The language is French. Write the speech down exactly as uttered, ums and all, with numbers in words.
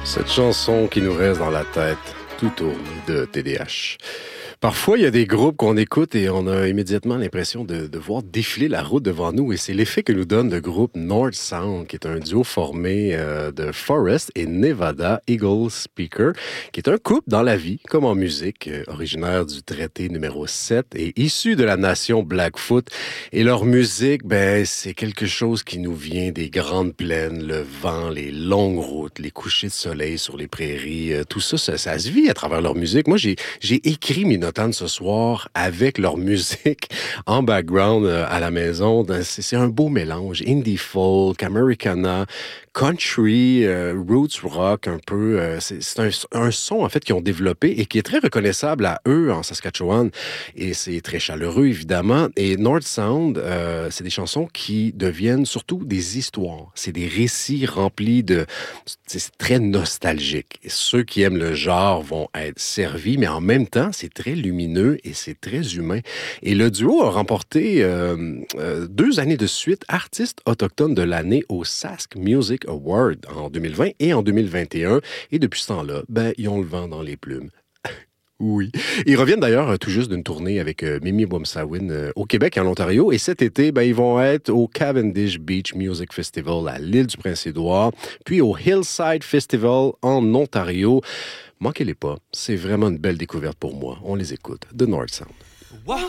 Cette chanson qui nous reste dans la tête tout tourne de T D H. Parfois, il y a des groupes qu'on écoute et on a immédiatement l'impression de, de voir défiler la route devant nous. Et c'est l'effet que nous donne le groupe North Sound, qui est un duo formé euh, de Forest et Nevada Eagle Speaker, qui est un couple dans la vie, comme en musique, euh, originaire du traité numéro sept et issu de la nation Blackfoot. Et leur musique, ben, c'est quelque chose qui nous vient des grandes plaines, le vent, les longues routes, les couchers de soleil sur les prairies. Euh, tout ça, ça, ça se vit à travers leur musique. Moi, j'ai, j'ai écrit mes notes ce soir avec leur musique en background euh, à la maison. C'est, c'est un beau mélange. Indie folk, Americana, country, euh, roots rock un peu. Euh, c'est c'est un, un son en fait qu'ils ont développé et qui est très reconnaissable à eux en Saskatchewan. Et c'est très chaleureux évidemment. Et North Sound, euh, c'est des chansons qui deviennent surtout des histoires. C'est des récits remplis de... C'est très nostalgique. Et ceux qui aiment le genre vont être servis, mais en même temps, c'est très lumineux et c'est très humain. Et le duo a remporté euh, euh, deux années de suite artiste autochtone de l'année au Sask Music Award en deux mille vingt et en deux mille vingt et un. Et depuis ce temps-là, ben, ils ont le vent dans les plumes. Oui. Ils reviennent d'ailleurs tout juste d'une tournée avec euh, Mimi Wamsawin euh, au Québec et en Ontario. Et cet été, ben, ils vont être au Cavendish Beach Music Festival à l'île du Prince-Édouard, puis au Hillside Festival en Ontario. Manquez-les pas. C'est vraiment une belle découverte pour moi. On les écoute. The North Sound. Wow.